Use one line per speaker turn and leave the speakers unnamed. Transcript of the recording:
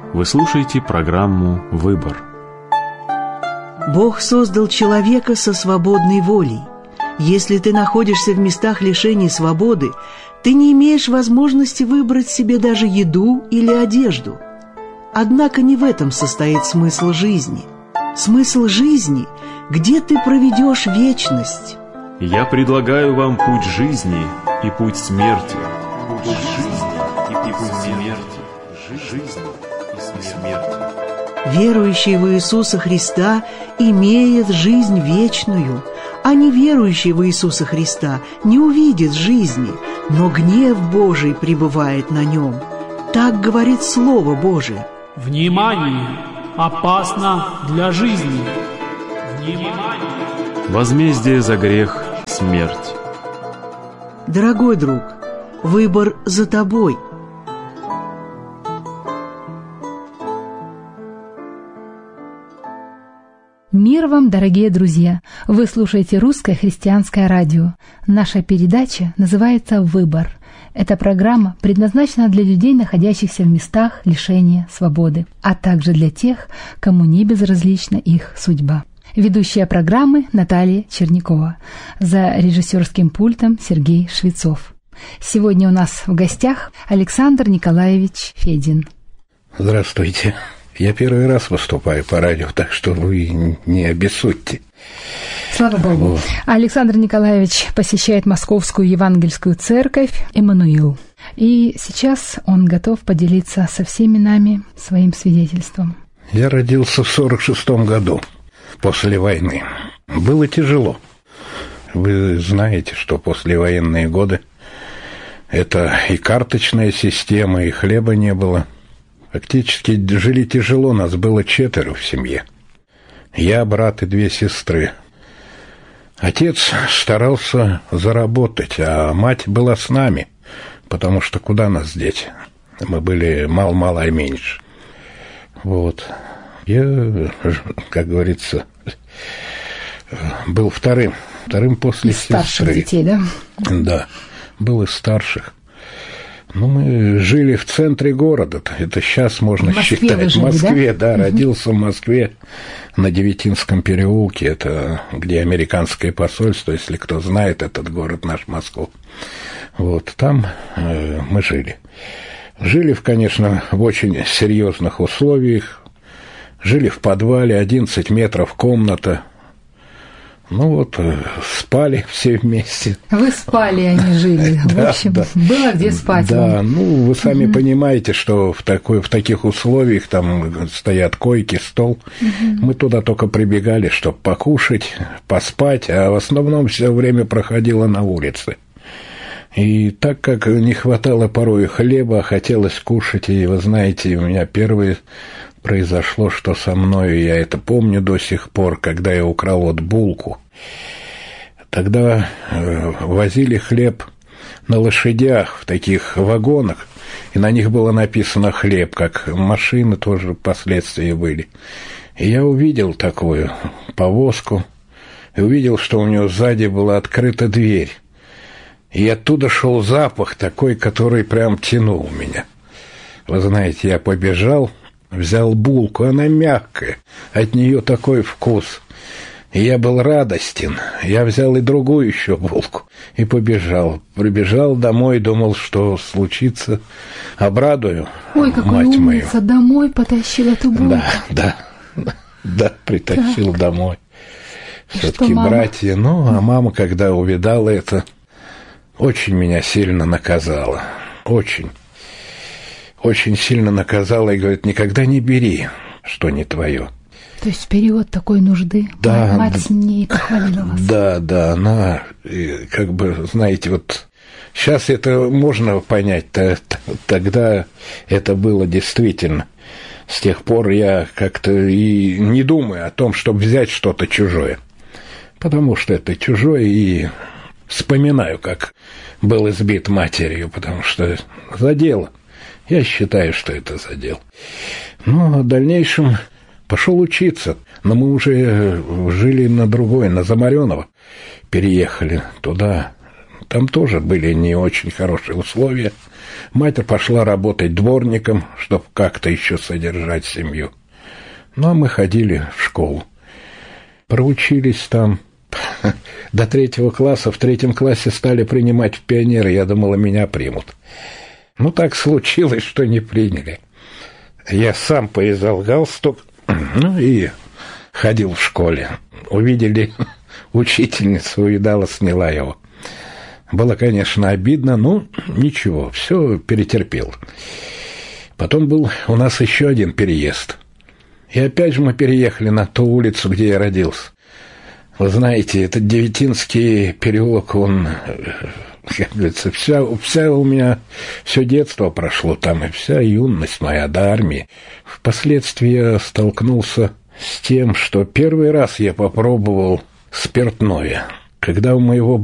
Вы слушаете программу «Выбор».
Бог создал человека со свободной волей. Если ты находишься в местах лишения свободы, ты не имеешь возможности выбрать себе даже еду или одежду. Однако не в этом состоит смысл жизни. Смысл жизни – где ты проведешь вечность.
Я предлагаю вам путь жизни и путь смерти. Путь жизни и путь смерти. Жизни и смерти.
Верующий в Иисуса Христа имеет жизнь вечную, а неверующий в Иисуса Христа не увидит жизни, но гнев Божий пребывает на нем. Так говорит Слово Божие.
Внимание! Опасно для жизни! Внимание!
Возмездие за грех – смерть.
Дорогой друг, выбор за тобой.
Мир вам, дорогие друзья! Вы слушаете Русское христианское радио. Наша передача называется «Выбор». Эта программа предназначена для людей, находящихся в местах лишения свободы, а также для тех, кому не безразлична их судьба. Ведущая программы Наталья Чернякова. За режиссерским пультом Сергей Швецов. Сегодня у нас в гостях Александр Николаевич Федин.
Здравствуйте. Я первый раз выступаю по радио, так что вы не обессудьте.
Слава Богу. Александр Николаевич посещает Московскую Евангельскую церковь «Эммануил». И сейчас он готов поделиться со всеми нами своим свидетельством.
Я родился в 1946 году, после войны. Было тяжело. Вы знаете, что послевоенные годы это и карточная система, и хлеба не было. Фактически жили тяжело, нас было 4 в семье. Я, брат и 2 сестры. Отец старался заработать, а мать была с нами, потому что куда нас деть? Мы были мало и меньше. Вот. Я, как говорится, был вторым после сестры. Из
старших детей, да?
Да, был из старших. Ну, мы жили в центре города. Это сейчас можно считать. В Москве, да, родился в Москве на Девятинском переулке. Это где американское посольство, если кто знает этот город, наш Москву. Вот, там мы жили. Жили, конечно, в очень серьезных условиях. Жили в подвале, 11 метров комната. Ну вот, спали все вместе.
Вы спали, а не жили. В общем, было где спать.
Да, ну, вы сами понимаете, что в таких условиях там стоят койки, стол. Мы туда только прибегали, чтобы покушать, поспать, а в основном все время проходило на улице. И так как не хватало порой хлеба, хотелось кушать, и вы знаете, у меня первое произошло, что со мной, я это помню до сих пор, когда я украл вот булку. Тогда возили хлеб на лошадях в таких вагонах, и на них было написано «хлеб», как машины тоже впоследствии были. И я увидел такую повозку, и увидел, что у нее сзади была открыта дверь. И оттуда шел запах такой, который прям тянул меня. Вы знаете, я побежал, взял булку, она мягкая, от нее такой вкус. И я был радостен. Я взял и другую еще булку и побежал. Прибежал домой, думал, что случится. Обрадую
мать мою. Ой, какой умница, домой потащил эту булку.
Да, притащил домой. Все-таки братья. Ну, а мама, когда увидала это, очень меня сильно наказала. Очень сильно наказала и говорит: никогда не бери, что не твое.
То есть в период такой нужды мать не похвалила вас?
Да, она, как бы, знаете, вот сейчас это можно понять, тогда это было действительно. С тех пор я как-то и не думаю о том, чтобы взять что-то чужое, потому что это чужое, и вспоминаю, как был избит матерью, потому что задело. Я считаю, что это задел. Ну, а в дальнейшем пошел учиться, но мы уже жили на Замарёново, переехали туда. Там тоже были не очень хорошие условия, Мать пошла работать дворником, чтобы как-то еще содержать семью. Ну, а мы ходили в школу. Проучились там до 3 класса. В 3 классе стали принимать в пионеры. Я думала, меня примут. Ну, так случилось, что не приняли. Я сам повязал галстук, ну, и ходил в школе. Увидели учительницу, увидала, сняла его. Было, конечно, обидно, но ничего, все перетерпел. Потом был у нас еще один переезд. И опять же мы переехали на ту улицу, где я родился. Вы знаете, этот Девятинский переулок, он, как говорится, вся у меня все детство прошло там, и вся юность моя до армии. Впоследствии я столкнулся с тем, что первый раз я попробовал спиртное. Когда у моего